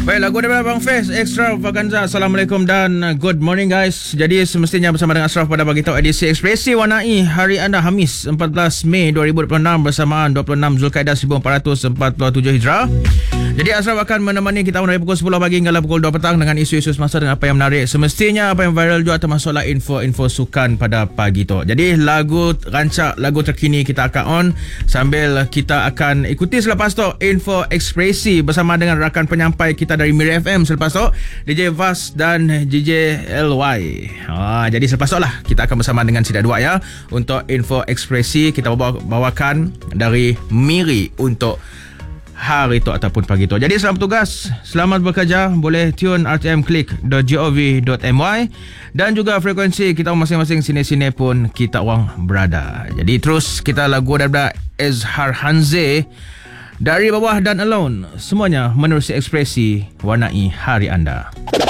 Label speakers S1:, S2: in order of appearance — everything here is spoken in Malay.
S1: Baik, lagu daripada Abang Faiz, Extravaganza. Assalamualaikum dan good morning guys. Jadi semestinya bersama dengan Ashraf pada pagi tahu edisi Ekspresi Warnai hari anda Khamis 14 Mei 2026 bersamaan 26 Zulkaidah 1447 Hijrah. Jadi Ashraf akan menemani kita dari pukul 10 pagi hingga pukul 2 petang dengan isu-isu semasa dengan apa yang menarik. Semestinya apa yang viral juga termasuklah info-info sukan pada pagi tu. Jadi lagu rancak, lagu terkini kita akan on sambil kita akan ikuti selepas tu info Ekspresi bersama dengan rakan penyampai kita dari Miri FM. Selepas tu DJ Vas dan DJ LY. Jadi selepas tu lah kita akan bersama dengan Sida Dua ya untuk info Ekspresi kita bawakan dari Miri untuk hari tu ataupun pagi tu. Jadi selamat tugas, selamat bekerja. Boleh tune rtmclick.gov.my dan juga frekuensi kita masing-masing sini-sini pun kita orang berada. Jadi terus kita lagu daripada Ezhar Hanze Dari Bawah dan Alone. Semuanya menerusi Ekspresi Warnai hari anda.